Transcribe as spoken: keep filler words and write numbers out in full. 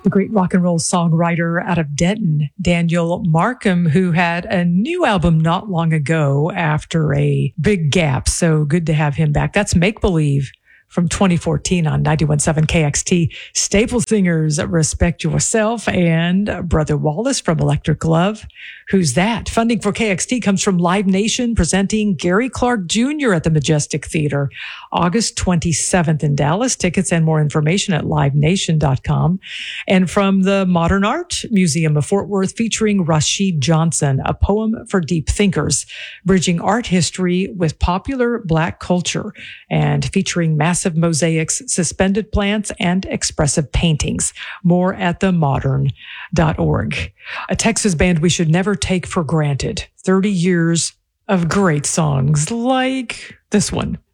the great rock and roll songwriter out of Denton, Daniel Markham, who had a new album not long ago after a big gap. So good to have him back. That's Make Believe from twenty fourteen on ninety-one point seven K X T. Staple Singers, Respect Yourself, and Brother Wallace from Electric Love. Who's That? Funding for K X T comes from Live Nation, presenting Gary Clark Junior at the Majestic Theater, August twenty-seventh in Dallas. Tickets and more information at live nation dot com. And from the Modern Art Museum of Fort Worth, featuring Rashid Johnson, a poem for deep thinkers, bridging art history with popular Black culture, and featuring massive mosaics, suspended plants, and expressive paintings. More at the modern dot org. A Texas band we should never take for granted. thirty years of great songs like this one.